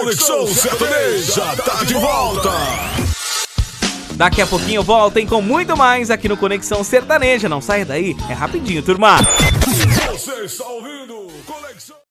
Conexão Sertaneja tá de volta. Daqui a pouquinho voltem com muito mais aqui no Conexão Sertaneja. Não saia daí, é rapidinho, turma. Você está ouvindo Conexão